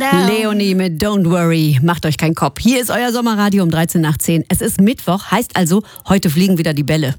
Leonie mit Don't Worry, macht euch keinen Kopf. Hier ist euer Sommerradio um 13 nach 10. Es ist Mittwoch, heißt also, heute fliegen wieder die Bälle.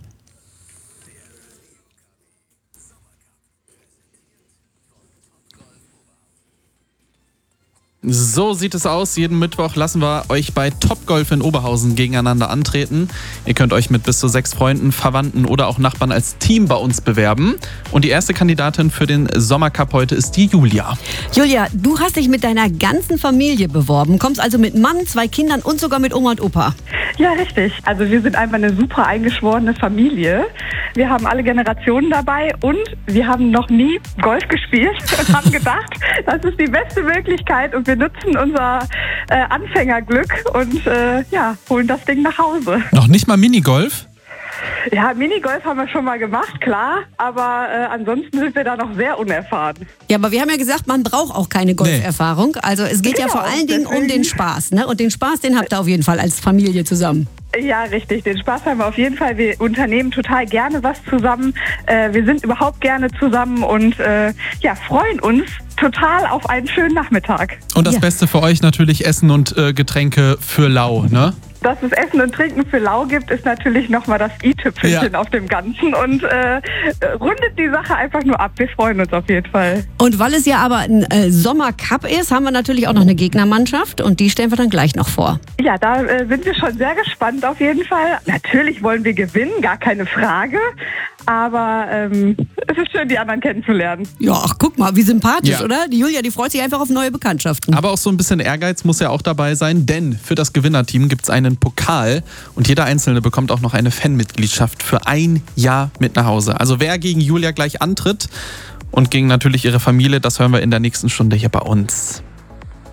So sieht es aus. Jeden Mittwoch lassen wir euch bei Topgolf in Oberhausen gegeneinander antreten. Ihr könnt euch mit bis zu 6 Freunden, Verwandten oder auch Nachbarn als Team bei uns bewerben. Und die erste Kandidatin für den Sommercup heute ist die Julia. Julia, du hast dich mit deiner ganzen Familie beworben, kommst also mit Mann, 2 Kindern und sogar mit Oma und Opa. Ja, richtig. Also wir sind einfach eine super eingeschworene Familie. Wir haben alle Generationen dabei und wir haben noch nie Golf gespielt und haben gedacht, das ist die beste Möglichkeit und wir nutzen unser Anfängerglück und holen das Ding nach Hause. Noch nicht mal Minigolf? Ja, Minigolf haben wir schon mal gemacht, klar, aber ansonsten sind wir da noch sehr unerfahren. Ja, aber wir haben ja gesagt, man braucht auch keine Golferfahrung. Also es geht ja vor allen Dingen um den Spaß, ne? Und den Spaß, den habt ihr auf jeden Fall als Familie zusammen. Ja, richtig. Den Spaß haben wir auf jeden Fall. Wir unternehmen total gerne was zusammen. Wir sind überhaupt gerne zusammen und freuen uns total auf einen schönen Nachmittag. Und das Beste für euch natürlich Essen und Getränke für lau, ne? Dass es Essen und Trinken für lau gibt, ist natürlich nochmal das i-Tüpfelchen auf dem Ganzen und rundet die Sache einfach nur ab. Wir freuen uns auf jeden Fall. Und weil es ja aber ein Sommercup ist, haben wir natürlich auch noch eine Gegnermannschaft und die stellen wir dann gleich noch vor. Ja, da sind wir schon sehr gespannt auf jeden Fall. Natürlich wollen wir gewinnen, gar keine Frage. Aber es ist schön, die anderen kennenzulernen. Ja, ach, guck mal, wie sympathisch, oder? Die Julia, die freut sich einfach auf neue Bekanntschaften. Aber auch so ein bisschen Ehrgeiz muss ja auch dabei sein, denn für das Gewinnerteam gibt es einen Pokal und jeder Einzelne bekommt auch noch eine Fanmitgliedschaft für 1 Jahr mit nach Hause. Also wer gegen Julia gleich antritt und gegen natürlich ihre Familie, das hören wir in der nächsten Stunde hier bei uns.